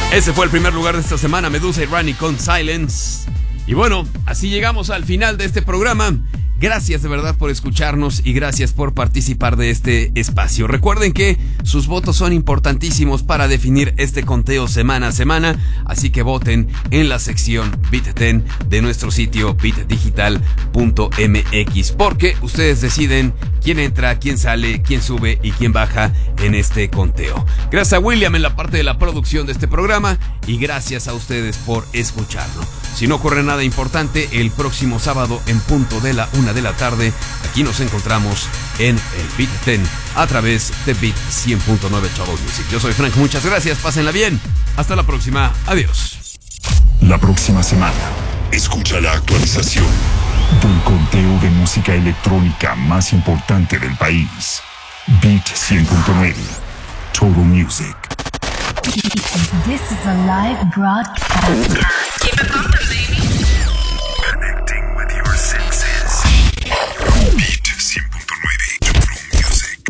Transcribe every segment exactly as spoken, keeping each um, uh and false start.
Ese fue el primer lugar de esta semana, Medusa y Rani con Silence. Y bueno, así llegamos al final de este programa. Gracias de verdad por escucharnos y gracias por participar de este espacio. Recuerden que sus votos son importantísimos para definir este conteo semana a semana, así que voten en la sección Beat diez de nuestro sitio beat digital punto m x, porque ustedes deciden quién entra, quién sale, quién sube y quién baja en este conteo. Gracias a William en la parte de la producción de este programa y gracias a ustedes por escucharlo. Si no ocurre nada importante, el próximo sábado en punto de la una de la tarde, aquí nos encontramos en el Beat diez a través de Beat cien punto nueve Travel Music. Yo soy Frank, muchas gracias, pásenla bien. Hasta la próxima, adiós. La próxima semana, escucha la actualización del conteo de música electrónica más importante del país. Beat cien punto nueve Total Music. This is a live broadcast. Keep it pumping, baby. Connecting with your senses. Beat cien punto nueve Total Music.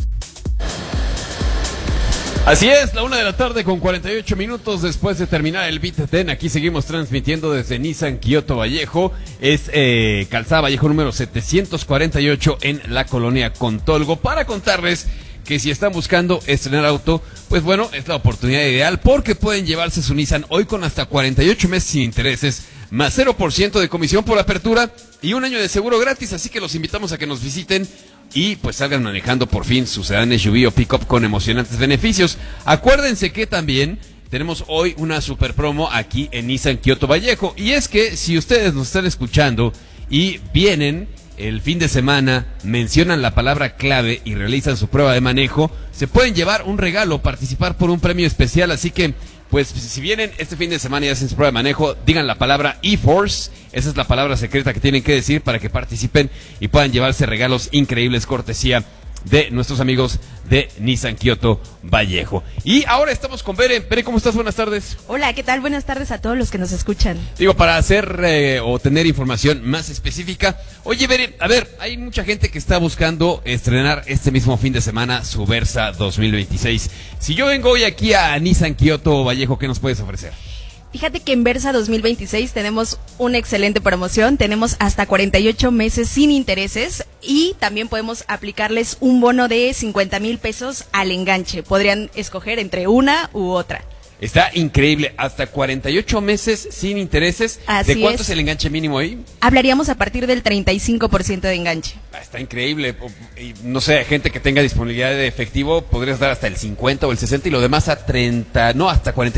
Así es, la una de la tarde con cuarenta y ocho minutos después de terminar el Beat diez. Aquí seguimos transmitiendo desde Nissan Kioto Vallejo. Es eh, Calzada Vallejo número setecientos cuarenta y ocho en la colonia Contolgo, para contarles que si están buscando estrenar auto, pues bueno, es la oportunidad ideal porque pueden llevarse su Nissan hoy con hasta cuarenta y ocho meses sin intereses, más cero por ciento de comisión por apertura y un año de seguro gratis, así que los invitamos a que nos visiten y pues salgan manejando por fin su sedán S U V o pick-up con emocionantes beneficios. Acuérdense que también tenemos hoy una super promo aquí en Nissan Kioto Vallejo, y es que si ustedes nos están escuchando y vienen el fin de semana, mencionan la palabra clave y realizan su prueba de manejo, se pueden llevar un regalo, participar por un premio especial. Así que, pues, si vienen este fin de semana y hacen su prueba de manejo, digan la palabra E-Force. Esa es la palabra secreta que tienen que decir para que participen y puedan llevarse regalos increíbles, cortesía de nuestros amigos de Nissan Kioto Vallejo. Y ahora estamos con Bere. Bere, ¿cómo estás? Buenas tardes. Hola, ¿qué tal? Buenas tardes a todos los que nos escuchan. Digo, para hacer eh, o tener información más específica. Oye, Bere, a ver, hay mucha gente que está buscando estrenar este mismo fin de semana su Versa dos mil veintiséis. Si yo vengo hoy aquí a Nissan Kioto Vallejo, ¿qué nos puedes ofrecer? Fíjate que en Versa dos mil veintiséis tenemos una excelente promoción, tenemos hasta cuarenta y ocho meses sin intereses y también podemos aplicarles un bono de cincuenta mil pesos al enganche. Podrían escoger entre una u otra. Está increíble, hasta cuarenta y ocho meses sin intereses. Así ¿De cuánto es. es el enganche mínimo ahí? Hablaríamos a partir del treinta y cinco por ciento de enganche. Ah, está increíble. Y no sé, gente que tenga disponibilidad de efectivo, podrías dar hasta el cincuenta o el sesenta y lo demás a treinta, no, hasta cuarenta